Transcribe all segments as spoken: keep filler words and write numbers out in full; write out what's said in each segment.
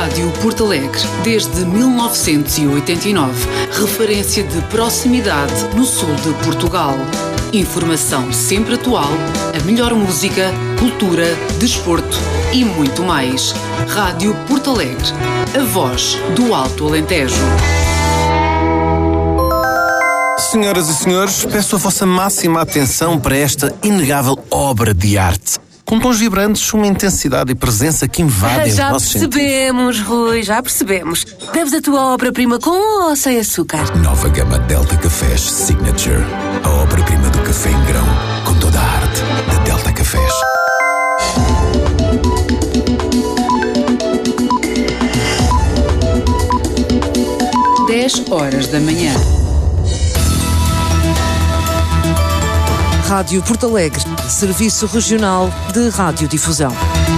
Rádio Porto Alegre, desde mil novecentos e oitenta e nove, referência de proximidade no sul de Portugal. Informação sempre atual, a melhor música, cultura, desporto e muito mais. Rádio Porto Alegre, a voz do Alto Alentejo. Senhoras e senhores, peço a vossa máxima atenção para esta inegável obra de arte. Com tons vibrantes, uma intensidade e presença que invadem já os nossos sentidos. Já percebemos, Rui, já percebemos. Deves a tua obra-prima com ou sem açúcar? Nova gama Delta Cafés Signature. A obra-prima do café em grão, com toda a arte da Delta Cafés. dez horas da manhã. Rádio Porto Alegre, Serviço Regional de Radiodifusão.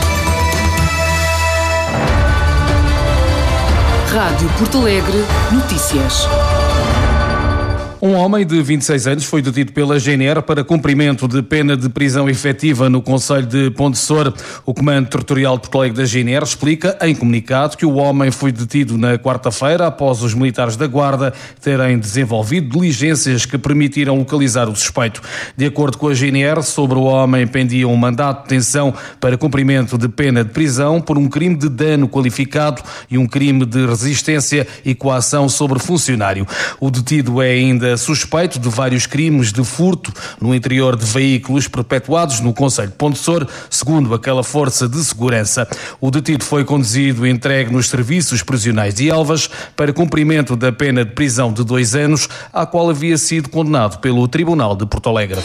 Rádio Porto Alegre, notícias. Um homem de vinte e seis anos foi detido pela G N R para cumprimento de pena de prisão efetiva no concelho de Pontessor. O Comando Territorial de Porto Alegre da G N R explica em comunicado que o homem foi detido na quarta-feira após os militares da Guarda terem desenvolvido diligências que permitiram localizar o suspeito. De acordo com a G N R, sobre o homem pendia um mandato de detenção para cumprimento de pena de prisão por um crime de dano qualificado e um crime de resistência e coação sobre funcionário. O detido é ainda suspeito de vários crimes de furto no interior de veículos perpetuados no concelho de Pontessor, segundo aquela força de segurança. O detido foi conduzido e entregue nos serviços prisionais de Elvas para cumprimento da pena de prisão de dois anos, à qual havia sido condenado pelo Tribunal de Porto Alegre.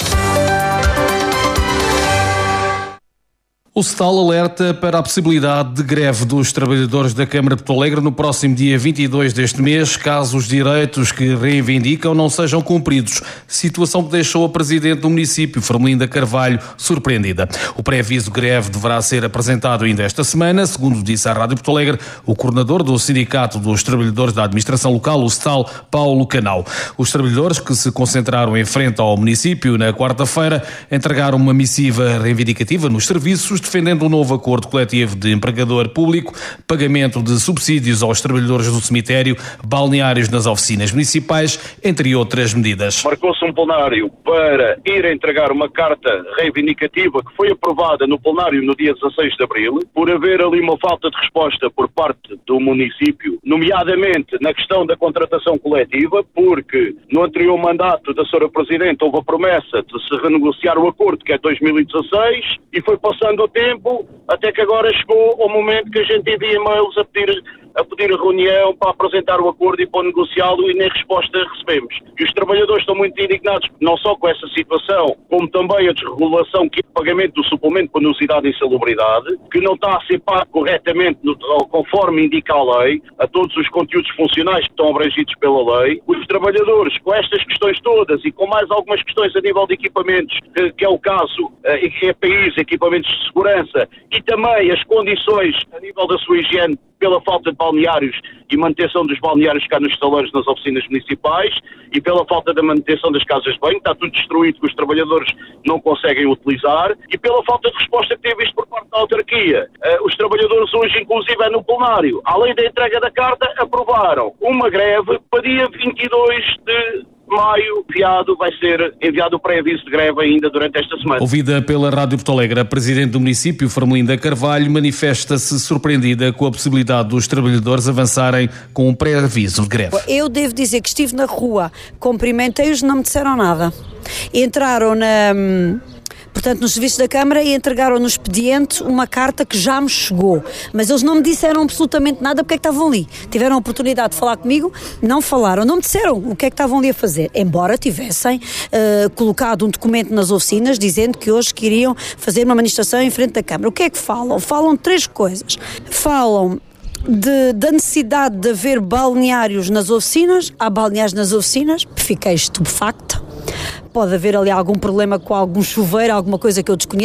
O S T A L alerta para a possibilidade de greve dos trabalhadores da Câmara de Porto Alegre no próximo dia vinte e dois deste mês, caso os direitos que reivindicam não sejam cumpridos. Situação que deixou a Presidente do município, Fermelinda Carvalho, surpreendida. O pré-aviso de greve deverá ser apresentado ainda esta semana, segundo disse à Rádio Porto Alegre o coordenador do Sindicato dos Trabalhadores da Administração Local, o S T A L, Paulo Canal. Os trabalhadores que se concentraram em frente ao município na quarta-feira entregaram uma missiva reivindicativa nos serviços, defendendo um novo acordo coletivo de empregador público, pagamento de subsídios aos trabalhadores do cemitério, balneários nas oficinas municipais, entre outras medidas. Marcou-se um plenário para ir entregar uma carta reivindicativa que foi aprovada no plenário no dia dezasseis de abril, por haver ali uma falta de resposta por parte do município, nomeadamente na questão da contratação coletiva, porque no anterior mandato da senhora Presidente houve a promessa de se renegociar o acordo, que é dois mil e dezasseis, e foi passando o tempo, até que agora chegou o momento que a gente envia e-mails a pedir, a pedir a reunião para apresentar o acordo e para negociá-lo, e nem resposta recebemos. E os trabalhadores estão muito indignados, não só com essa situação, como também a desregulação, que é o pagamento do suplemento de penosidade e insalubridade, que não está a ser pago corretamente, no, conforme indica a lei, a todos os conteúdos funcionais que estão abrangidos pela lei. Os trabalhadores, com estas questões todas e com mais algumas questões a nível de equipamentos, que, que é o caso, E P Is, equipamentos de segurança, e também as condições a nível da sua higiene pela falta de balneários e manutenção dos balneários cá nos estaleiros nas oficinas municipais, e pela falta da manutenção das casas de banho, está tudo destruído que os trabalhadores não conseguem utilizar, e pela falta de resposta que teve isto por parte da autarquia. Uh, os trabalhadores hoje, inclusive, é no plenário, além da entrega da carta, aprovaram uma greve para dia vinte e dois de maio, enviado, vai ser enviado o pré-aviso de greve ainda durante esta semana. Ouvida pela Rádio Porto Alegre, a Presidente do município, Fermelinda Carvalho, manifesta-se surpreendida com a possibilidade dos trabalhadores avançarem com um pré-aviso de greve. Eu devo dizer que estive na rua, cumprimentei-os, não me disseram nada. Entraram na... Portanto, nos serviços da Câmara, e entregaram no expediente uma carta que já me chegou. Mas eles não me disseram absolutamente nada porque é que estavam ali. Tiveram a oportunidade de falar comigo, não falaram, não me disseram o que é que estavam ali a fazer. Embora tivessem uh, colocado um documento nas oficinas dizendo que hoje queriam fazer uma manifestação em frente da Câmara. O que é que falam? Falam três coisas. Falam De, da necessidade de haver balneários nas oficinas. Há balneários nas oficinas, fiquei estupefacta. Pode haver ali algum problema com algum chuveiro, alguma coisa que eu desconheço.